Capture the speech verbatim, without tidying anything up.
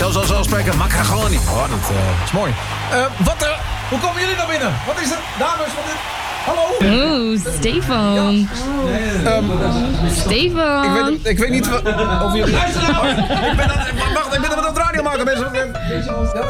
Zo zal zo spreken, macaroni. Oh, dat uh, is mooi. Uh, wat, uh, hoe komen jullie naar binnen? Wat is het? Dames, wat is het? Hallo? Oeh, Stefan. Ja. Um, Stefan. Ik weet, ik weet niet of jullie... Luister nou! Ik ben aan, wacht, ik ben aan het radio maken, mensen.